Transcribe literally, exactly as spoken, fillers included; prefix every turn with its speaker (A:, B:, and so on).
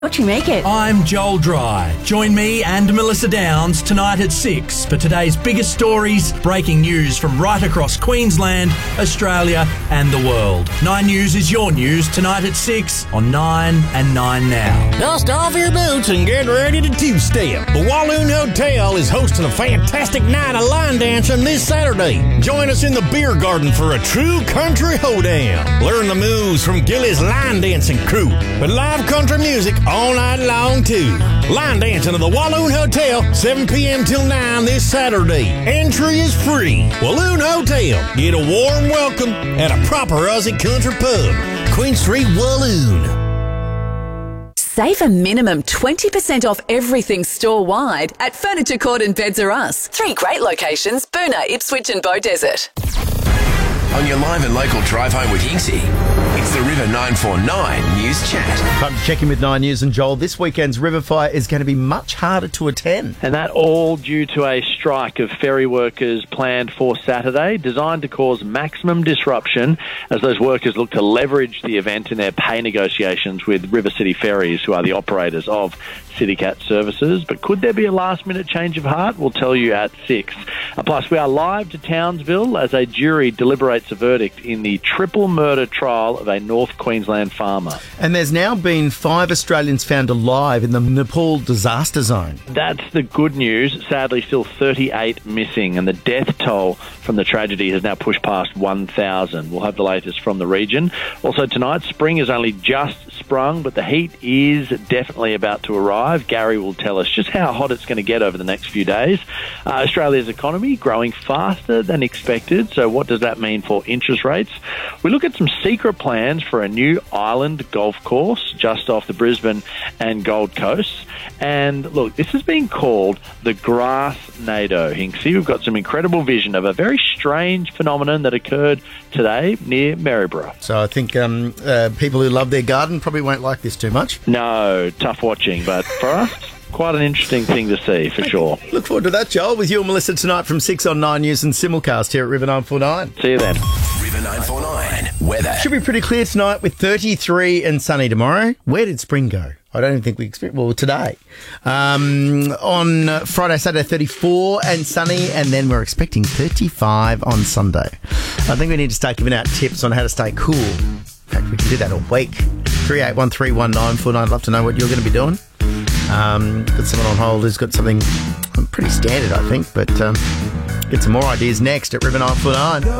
A: What do you make it?
B: I'm Joel Dry. Join me and Melissa Downs tonight at six for today's biggest stories, breaking news from right across Queensland, Australia and the world. Nine News is your news tonight at six on Nine and Nine Now.
C: Dust off your boots and get ready to two-step. The Walloon Hotel is hosting a fantastic night of line dancing this Saturday. Join us in the beer garden for a true country hoedown. Learn the moves from Gilly's line dancing crew with live country music all night long, too. Line dancing at the Walloon Hotel, seven p.m. till nine this Saturday. Entry is free. Walloon Hotel. Get a warm welcome at a proper Aussie country pub. Queen Street, Walloon.
D: Save a minimum twenty percent off everything store-wide at Furniture Court and Beds R Us. Three great locations, Boonah, Ipswich and Beaudesert.
E: On your live and local drive home with Yinksy, it's the River nine four nine News Chat.
F: Time to check in with Nine News and Joel. This weekend's River Fire is going to be much harder to attend.
G: And that all due to a strike of ferry workers planned for Saturday, designed to cause maximum disruption as those workers look to leverage the event in their pay negotiations with River City Ferries, who are the operators of CityCat services. But could there be a last-minute change of heart? We'll tell you at six. Uh, plus, we are live to Townsville as a jury deliberates a verdict in the triple murder trial of a North Queensland farmer.
F: And there's now been five Australians found alive in the Nepal disaster zone.
G: That's the good news. Sadly, still thirty-eight missing, and the death toll from the tragedy has now pushed past one thousand. We'll have the latest from the region. Also tonight, spring has only just sprung, but the heat is definitely about to arrive. Gary will tell us just how hot it's going to get over the next few days. Uh, Australia's economy growing faster than expected, so what does that mean for interest rates? We look at some secret plans for a new island golf course just off the Brisbane and Gold Coast. And look, this has been called the Grass-nado. Hinksy, we've got some incredible vision of a very strange phenomenon that occurred today near Maryborough.
F: So I think um, uh, people who love their garden probably won't like this too much.
G: No, tough watching, but for us, quite an interesting thing to see, for sure.
F: Look forward to that, Joel, with you and Melissa tonight from six on Nine News and simulcast here at River nine four nine.
G: See you then.
E: River nine four nine weather.
F: Should be pretty clear tonight with thirty-three and sunny tomorrow. Where did spring go? I don't even think we experienced, well, today. Um, on Friday, Saturday, thirty-four and sunny, and then we're expecting thirty-five on Sunday. I think we need to start giving out tips on how to stay cool. In fact, we can do that all week. three eight one three one nine four nine. I'd love to know what you're going to be doing. Um, got someone on hold who's got something pretty standard, I think, but um, get some more ideas next at River nine four nine.